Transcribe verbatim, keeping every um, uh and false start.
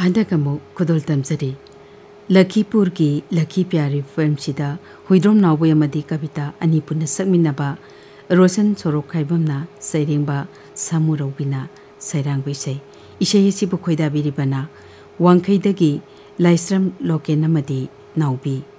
हदकमु खुदोल तमजरी लखीपुर की लखी प्यारी फिल्म सिदा हुइद्रोम नावय अमदी कविता अनि पुन सकमिनबा रोशन सोरोक खाइबमना सैरेंबा सामुरौबिना सैरांगबै सै इसै सिबु खोइदाबिरिबना वांखैदगी लाइस्रम लोकेन अमदी नावबी